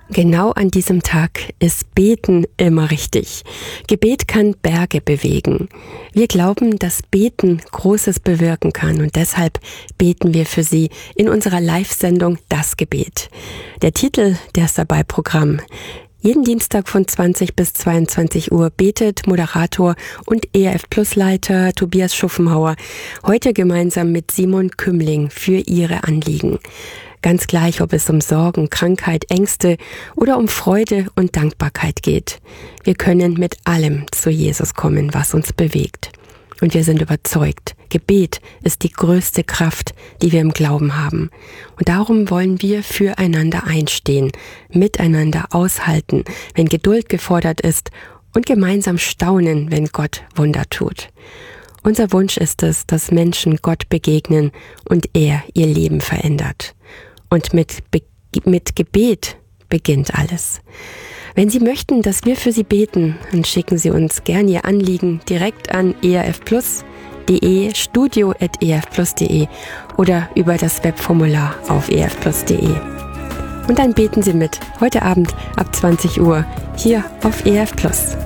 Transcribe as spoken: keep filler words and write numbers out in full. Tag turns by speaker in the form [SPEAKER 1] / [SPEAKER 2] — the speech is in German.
[SPEAKER 1] Genau an diesem Tag ist Beten immer richtig. Gebet kann Berge bewegen. Wir glauben, dass Beten Großes bewirken kann und deshalb beten wir für Sie in unserer Live-Sendung Das Gebet. Der Titel, der ist dabei Programm. Jeden Dienstag von zwanzig bis zweiundzwanzig Uhr betet Moderator und E R F Plus Leiter Tobias Schuffenhauer heute gemeinsam mit Simon Kümling für Ihre Anliegen. Ganz gleich, ob es um Sorgen, Krankheit, Ängste oder um Freude und Dankbarkeit geht. Wir können mit allem zu Jesus kommen, was uns bewegt. Und wir sind überzeugt, Gebet ist die größte Kraft, die wir im Glauben haben. Und darum wollen wir füreinander einstehen, miteinander aushalten, wenn Geduld gefordert ist und gemeinsam staunen, wenn Gott Wunder tut. Unser Wunsch ist es, dass Menschen Gott begegnen und er ihr Leben verändert. Und mit, Be- mit Gebet beginnt alles. Wenn Sie möchten, dass wir für Sie beten, dann schicken Sie uns gern Ihr Anliegen direkt an erfplus punkt de, studio at erfplus punkt de oder über das Webformular auf erfplus punkt de. Und dann beten Sie mit, heute Abend ab zwanzig Uhr, hier auf E R F Plus.